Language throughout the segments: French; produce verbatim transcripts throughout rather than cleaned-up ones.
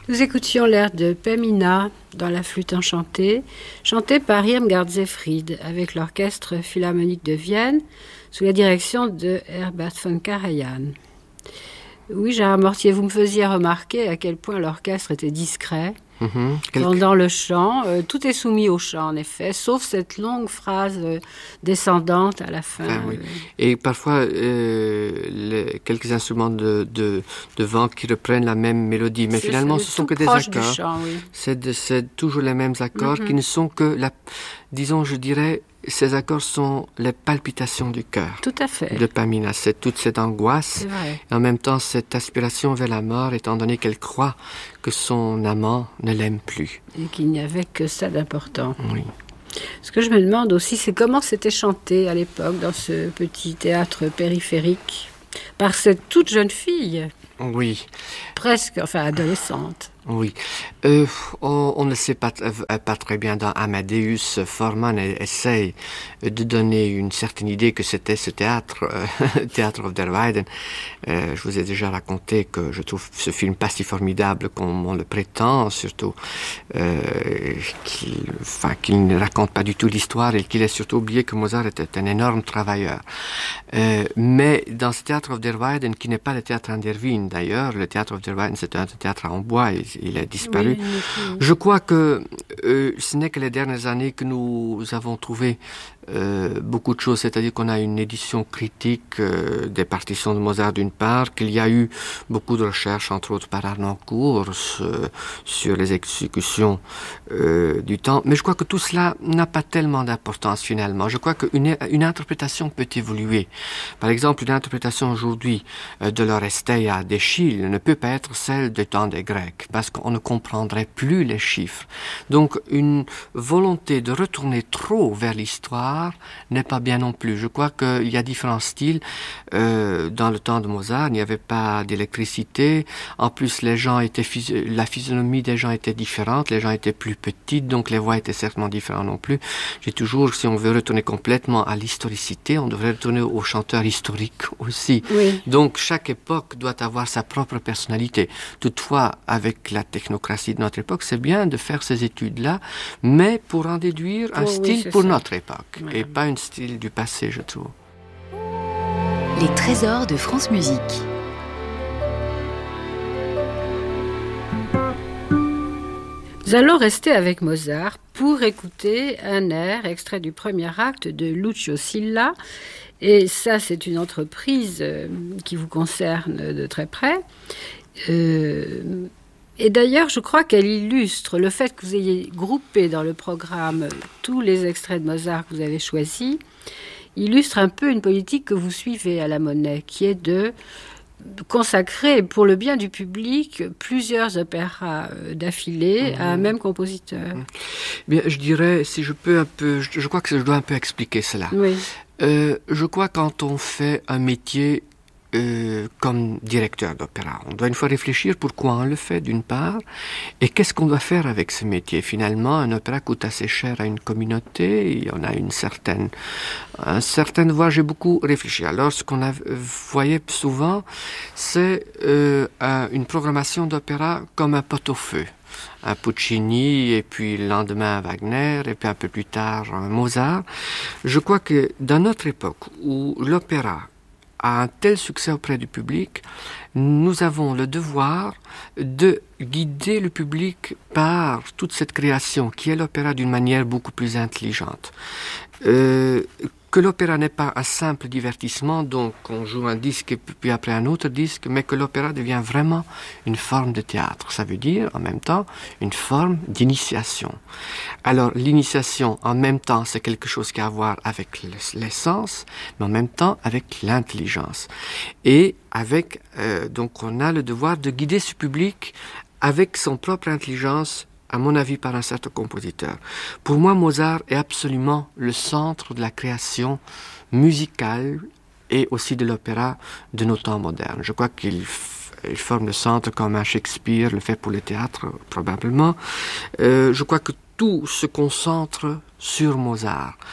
Nous écoutions l'air de Pamina dans la flûte enchantée, chanté par Irmgard Seyfried avec l'Orchestre Philharmonique de Vienne sous la direction de Herbert von Karajan. Oui, Gérard Mortier, vous me faisiez remarquer à quel point l'orchestre était discret. Mmh, quelque... Pendant le chant, euh, tout est soumis au chant, en effet, sauf cette longue phrase euh, descendante à la fin. Ah, oui. Et parfois, euh, les, quelques instruments de, de, de vent qui reprennent la même mélodie, mais c'est, finalement, c'est ce sont que des accords. Chant, oui. c'est, de, c'est toujours les mêmes accords mmh. qui ne sont que, la, disons, je dirais, ces accords sont les palpitations du cœur. Tout à fait. De Pamina. C'est toute cette angoisse. Et en même temps, cette aspiration vers la mort, étant donné qu'elle croit que son amant ne l'aime plus. Et qu'il n'y avait que ça d'important. Oui. Ce que je me demande aussi, c'est comment c'était chanté à l'époque dans ce petit théâtre périphérique par cette toute jeune fille. Oui. Presque, enfin, adolescente. Oui, euh, on, on ne sait pas, euh, pas très bien dans Amadeus. Forman essaye de donner une certaine idée que c'était ce théâtre, euh, Théâtre of der Weiden. Euh, je vous ai déjà raconté que je trouve ce film pas si formidable comme on le prétend, surtout euh, qu'il, enfin, qu'il ne raconte pas du tout l'histoire et qu'il ait surtout oublié que Mozart était un énorme travailleur. Euh, mais dans ce Théâtre of der Weiden, qui n'est pas le théâtre an der Wien d'ailleurs, le Théâtre of der Weiden c'est un théâtre en bois et il a disparu. Oui, oui, oui. Je crois que euh, ce n'est que les dernières années que nous avons trouvé euh, beaucoup de choses, c'est-à-dire qu'on a une édition critique euh, des partitions de Mozart d'une part, qu'il y a eu beaucoup de recherches, entre autres par Arnoncourt, euh, sur les exécutions euh, du temps, mais je crois que tout cela n'a pas tellement d'importance finalement. Je crois qu'une une interprétation peut évoluer. Par exemple, une interprétation aujourd'hui euh, de l'Oresteia d'Eschyle ne peut pas être celle du temps des Grecs, parce qu'on ne comprendrait plus les chiffres. Donc, une volonté de retourner trop vers l'histoire n'est pas bien non plus. Je crois qu'il y a différents styles. Euh, dans le temps de Mozart, il n'y avait pas d'électricité. En plus, les gens étaient, la physionomie des gens était différente. Les gens étaient plus petites, donc les voix étaient certainement différentes non plus. J'ai toujours, si on veut retourner complètement à l'historicité, on devrait retourner aux chanteurs historiques aussi. Oui. Donc, chaque époque doit avoir sa propre personnalité. Toutefois, avec la technocratie de notre époque, c'est bien de faire ces études-là, mais pour en déduire un oh, style oui, pour ça. Notre époque. Et pas un style du passé, je trouve. Les trésors de France Musique. Nous allons rester avec Mozart pour écouter un air extrait du premier acte de Lucio Silla. Et ça, c'est une entreprise euh, qui vous concerne de très près. Euh, et d'ailleurs, je crois qu'elle illustre le fait que vous ayez groupé dans le programme tous les extraits de Mozart que vous avez choisis, illustre un peu une politique que vous suivez à la Monnaie, qui est de consacrer, pour le bien du public, plusieurs opéras d'affilée mmh. à un même compositeur. Bien, je dirais, si je peux un peu, je, je crois que je dois un peu expliquer cela. Oui. Euh, je crois que quand on fait un métier Euh, comme directeur d'opéra. On doit une fois réfléchir pourquoi on le fait, d'une part, et qu'est-ce qu'on doit faire avec ce métier. Finalement, un opéra coûte assez cher à une communauté, et on a une certaine, une certaine voie. J'ai beaucoup réfléchi. Alors, ce qu'on a, voyait souvent, c'est euh, un, une programmation d'opéra comme un pot-au-feu. Un Puccini, et puis le lendemain un Wagner, et puis un peu plus tard un Mozart. Je crois que dans notre époque, où l'opéra a un tel succès auprès du public, nous avons le devoir de guider le public par toute cette création qui est l'opéra d'une manière beaucoup plus intelligente. Euh, que l'opéra n'est pas un simple divertissement, donc on joue un disque et puis après un autre disque, mais que l'opéra devient vraiment une forme de théâtre. Ça veut dire, en même temps, une forme d'initiation. Alors, l'initiation, en même temps, c'est quelque chose qui a à voir avec l'essence, mais en même temps avec l'intelligence. Et avec, euh, donc on a le devoir de guider ce public avec son propre intelligence, à mon avis, par un certain compositeur. Pour moi, Mozart est absolument le centre de la création musicale et aussi de l'opéra de nos temps modernes. Je crois qu'il il forme le centre comme un Shakespeare le fait pour le théâtre, probablement. Euh, je crois que tout se concentre sur Mozart.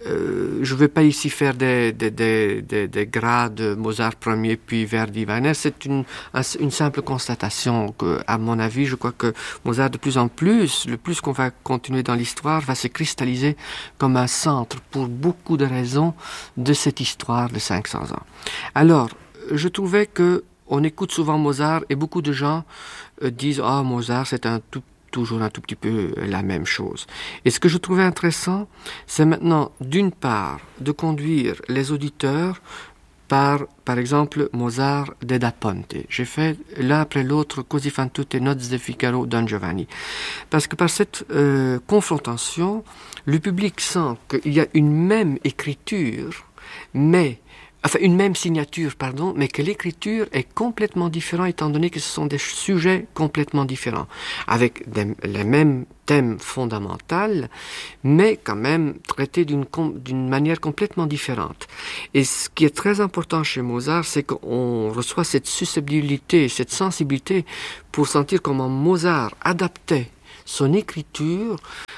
Euh, je ne vais pas ici faire des, des, des, des, des grades Mozart premier puis Verdi Wagner. C'est une, un, une simple constatation que, à mon avis, je crois que Mozart de plus en plus, le plus qu'on va continuer dans l'histoire, va se cristalliser comme un centre pour beaucoup de raisons de cette histoire de cinq cents ans. Alors, je trouvais que on écoute souvent Mozart et beaucoup de gens euh, disent ah, Mozart c'est un tout toujours un tout petit peu la même chose. Et ce que je trouvais intéressant, c'est maintenant, d'une part, de conduire les auditeurs par, par exemple, Mozart de Da Ponte. J'ai fait l'un après l'autre Così fan tutte Nozze de Figaro, Don Giovanni. Parce que par cette euh, confrontation, le public sent qu'il y a une même écriture, mais Enfin, une même signature, pardon, mais que l'écriture est complètement différente étant donné que ce sont des sujets complètement différents, avec des, les mêmes thèmes fondamentaux, mais quand même traités d'une, d'une manière complètement différente. Et ce qui est très important chez Mozart, c'est qu'on reçoit cette susceptibilité, cette sensibilité pour sentir comment Mozart adaptait son écriture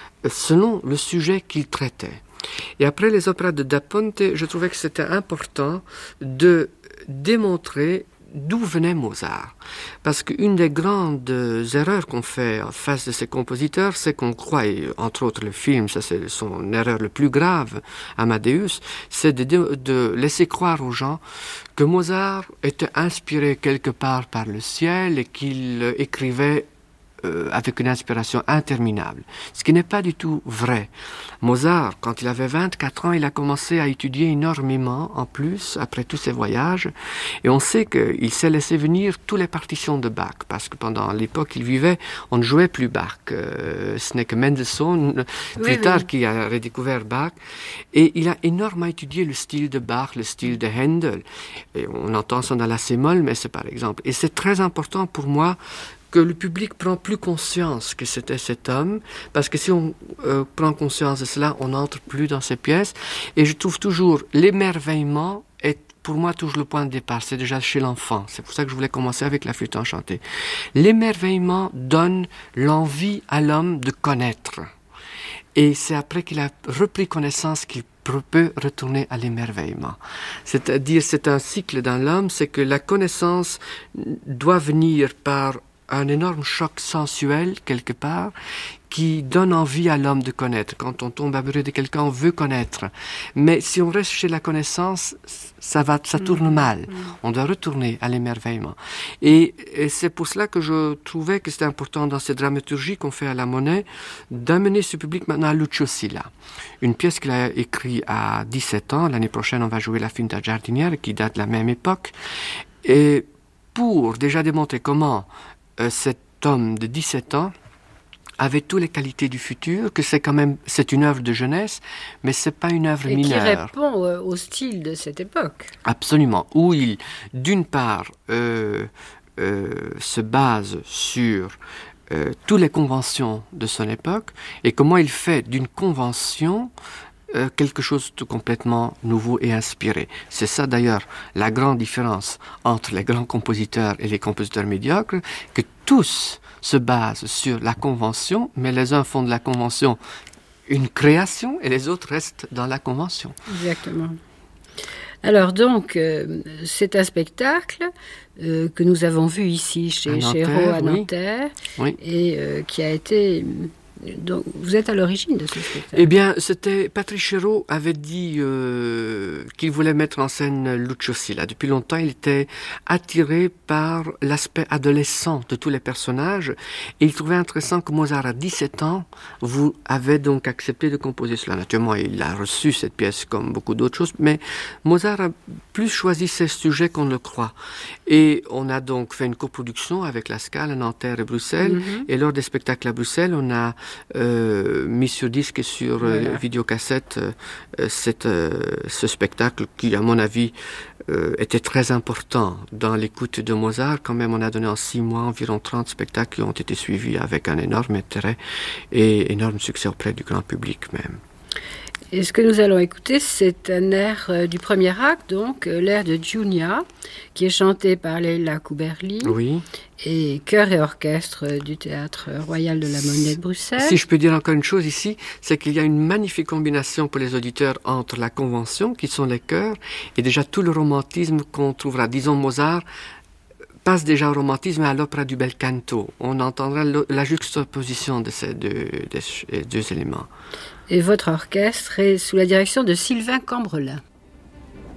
selon le sujet qu'il traitait. Et après les opéras de Da Ponte, je trouvais que c'était important de démontrer d'où venait Mozart. Parce qu'une des grandes erreurs qu'on fait en face de ces compositeurs, c'est qu'on croit, et entre autres le film, ça c'est son erreur le plus grave, Amadeus, c'est de, de laisser croire aux gens que Mozart était inspiré quelque part par le ciel et qu'il écrivait Euh, avec une inspiration interminable. Ce qui n'est pas du tout vrai. Mozart, quand il avait vingt-quatre ans, il a commencé à étudier énormément, en plus, après tous ses voyages, et on sait qu'il s'est laissé venir toutes les partitions de Bach, parce que pendant l'époque qu'il vivait, on ne jouait plus Bach. Euh, ce n'est que Mendelssohn, plus oui, tard, oui. qui a redécouvert Bach, et il a énormément étudié le style de Bach, le style de Handel, et on entend ça dans la C-moll, mais c'est par exemple. Et c'est très important pour moi que le public prend plus conscience que c'était cet homme, parce que si on euh, prend conscience de cela, on n'entre plus dans ces pièces. Et je trouve toujours l'émerveillement est pour moi toujours le point de départ, c'est déjà chez l'enfant. C'est pour ça que je voulais commencer avec la flûte enchantée. L'émerveillement donne l'envie à l'homme de connaître. Et c'est après qu'il a repris connaissance qu'il peut retourner à l'émerveillement. C'est-à-dire, c'est un cycle dans l'homme, c'est que la connaissance doit venir par un énorme choc sensuel, quelque part, qui donne envie à l'homme de connaître. Quand on tombe amoureux de quelqu'un, on veut connaître. Mais si on reste chez la connaissance, ça va, ça tourne mal. Mmh. On doit retourner à l'émerveillement. Et, et c'est pour cela que je trouvais que c'était important dans cette dramaturgie qu'on fait à la Monnaie, d'amener ce public maintenant à Lucio Silla. Une pièce qu'il a écrite à dix-sept ans. L'année prochaine, on va jouer La Finta Giardiniera, qui date de la même époque. Et pour déjà démontrer comment Euh, cet homme de dix-sept ans avait toutes les qualités du futur, que c'est quand même, c'est une œuvre de jeunesse, mais c'est pas une œuvre et mineure. Et qui répond euh, au style de cette époque. Absolument, où il, d'une part, euh, euh, se base sur euh, toutes les conventions de son époque, et comment il fait d'une convention Euh, quelque chose de complètement nouveau et inspiré. C'est ça d'ailleurs la grande différence entre les grands compositeurs et les compositeurs médiocres, que tous se basent sur la convention, mais les uns font de la convention une création et les autres restent dans la convention. Exactement. Alors donc, euh, c'est un spectacle euh, que nous avons vu ici chez Chéreau à Nanterre, oui. et euh, qui a été... Donc, vous êtes à l'origine de ce spectacle. Eh bien, c'était Patrice Chéreau avait dit euh, qu'il voulait mettre en scène Lucio Silla. Depuis longtemps, il était attiré par l'aspect adolescent de tous les personnages, et il trouvait intéressant que Mozart, à dix-sept ans, vous avait donc accepté de composer cela. Naturellement, il a reçu cette pièce comme beaucoup d'autres choses, mais Mozart a plus choisi ses sujets qu'on ne le croit. Et on a donc fait une coproduction avec la Scala, Nanterre et Bruxelles, mm-hmm. et lors des spectacles à Bruxelles, on a Euh, mis sur disque et sur voilà. euh, vidéocassette euh, cette, euh, ce spectacle qui, à mon avis, euh, était très important dans l'écoute de Mozart. Quand même, on a donné en six mois environ trente spectacles qui ont été suivis avec un énorme intérêt et énorme succès auprès du grand public même. Et ce que nous allons écouter, c'est un air euh, du premier acte, donc euh, l'air de Giunia, qui est chanté par Leila Couberli, Oui. et chœur et orchestre euh, du Théâtre Royal de la Monnaie de Bruxelles. Si je peux dire encore une chose ici, c'est qu'il y a une magnifique combinaison pour les auditeurs entre la convention, qui sont les chœurs, et déjà tout le romantisme qu'on trouvera. Disons, Mozart passe déjà au romantisme et à l'opéra du bel canto. On entendra le, la juxtaposition de ces deux, des, deux éléments. Et votre orchestre est sous la direction de Sylvain Cambrelin.